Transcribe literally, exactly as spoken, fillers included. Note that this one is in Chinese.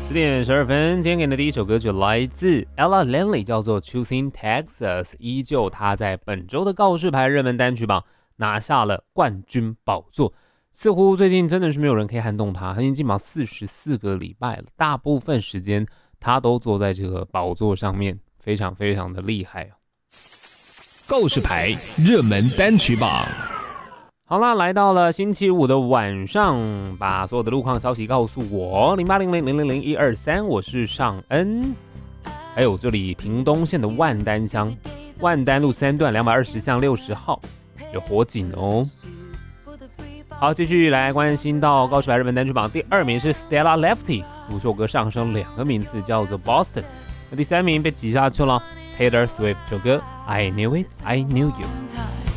十点十二分，今天给你的第一首歌曲来自 Ella Langley， 叫做 Choosing Texas， 依旧她在本周的告示牌热门单曲榜拿下了冠军宝座，似乎最近真的是没有人可以撼动她，她已经进榜四十四个礼拜了，大部分时间她都坐在这个宝座上面，非常非常的厉害。 告示牌热门单曲榜。 好啦，来到了星期五的晚上，把所有的路况消息告诉我，零八零零零零零一二三，我是尚恩。还有这里屏东县的万丹乡，万丹路三段两百二十巷六十号有火警哦。好，继续来关心到告示牌热门单曲榜，第二名是 Stella Lefty， 五首歌上升两个名次，叫做 Boston。那第三名被挤下去了 ，Taylor Swift 这首歌 I Knew It, I Knew You。